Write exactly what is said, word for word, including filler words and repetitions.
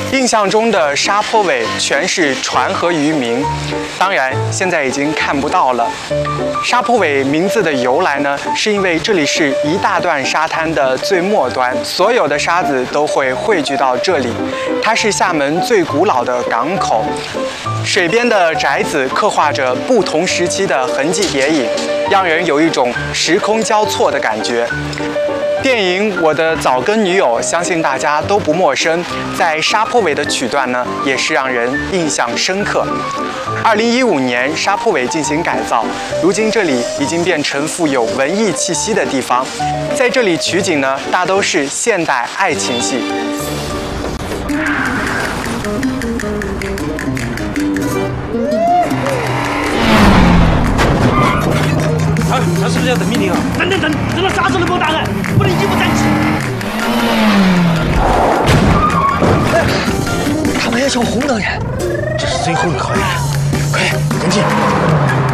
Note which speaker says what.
Speaker 1: 印象中的沙坡尾全是船和渔民，当然现在已经看不到了。沙坡尾名字的由来呢，是因为这里是一大段沙滩的最末端，所有的沙子都会汇聚到这里。它是厦门最古老的港口，水边的宅子刻画着不同时期的痕迹叠影，让人有一种时空交错的感觉。电影《我的早更女友》相信大家都不陌生，在沙坡尾的曲段呢，也是让人印象深刻。二零一五年，沙坡尾进行改造，如今这里已经变成富有文艺气息的地方。在这里取景呢，大都是现代爱情戏。
Speaker 2: 啊，他是不是要等命令啊？等等等，等到啥时候能给我答案？不能一步三起。
Speaker 3: 哎，他们要求红灯耶，这是最后的考验，快跟进！